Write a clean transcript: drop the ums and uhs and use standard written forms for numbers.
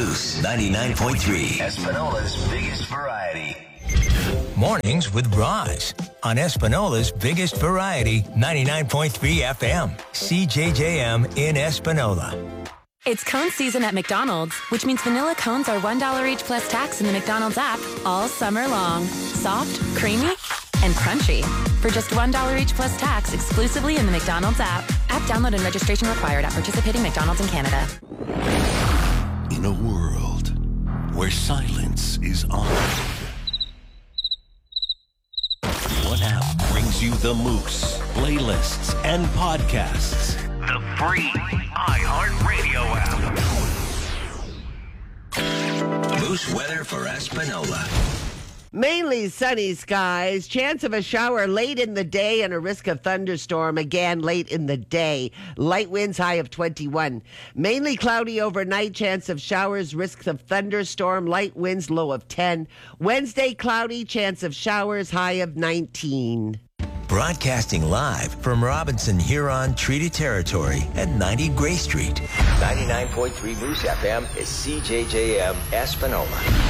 Moose 99.3. Espanola's biggest variety. Mornings with Roz on Espanola's biggest variety, 99.3 FM, CJJM in Espanola. It's cone season at McDonald's, which means vanilla cones are $1 each plus tax in the McDonald's app all summer long. Soft, creamy, and crunchy. For just $1 each plus tax exclusively in the McDonald's app. App download and registration required at participating McDonald's in Canada. In a world where silence is honored, what app brings you the Moose playlists and podcasts? The free iHeartRadio app. Moose weather for Espanola. Mainly sunny skies, chance of a shower late in the day and a risk of thunderstorm again late in the day. Light winds high of 21. Mainly cloudy overnight, chance of showers, risk of thunderstorm, light winds low of 10. Wednesday cloudy, chance of showers high of 19. Broadcasting live from Robinson Huron Treaty Territory at 90 Gray Street. 99.3 Moose FM is CJJM Espanola.